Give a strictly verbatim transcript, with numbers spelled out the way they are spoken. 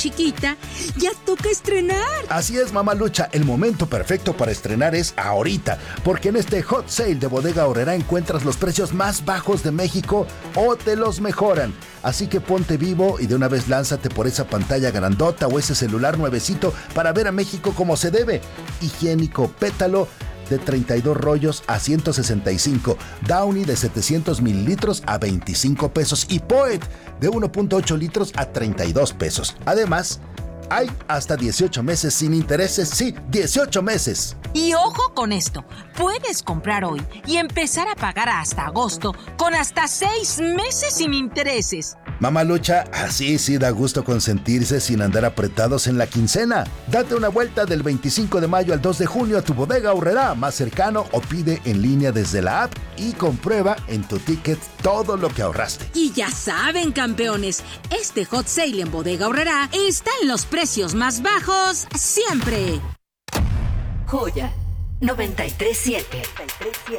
chiquita, ya toca estrenar. Así es, Mamalucha, el momento perfecto para estrenar es ahorita, porque en este Hot Sale de Bodega Aurrerá encuentras los precios más bajos de México o te los mejoran. Así que ponte vivo y de una vez lánzate por esa pantalla grandota o ese celular nuevecito para ver a México como se debe. Higiénico Pétalo de treinta y dos rollos a ciento sesenta y cinco, Downy de setecientos mililitros a veinticinco pesos y Poet de uno punto ocho litros a treinta y dos pesos. Además, hay hasta dieciocho meses sin intereses, sí, dieciocho meses. Y ojo con esto, puedes comprar hoy y empezar a pagar hasta agosto con hasta seis meses sin intereses. Mamalucha, así sí da gusto consentirse sin andar apretados en la quincena. Date una vuelta del veinticinco de mayo al dos de junio a tu Bodega Aurrerá más cercano o pide en línea desde la app y comprueba en tu ticket todo lo que ahorraste. Y ya saben, campeones, este Hot Sale en Bodega Aurrerá está en los precios más bajos siempre. Joya noventa y tres siete.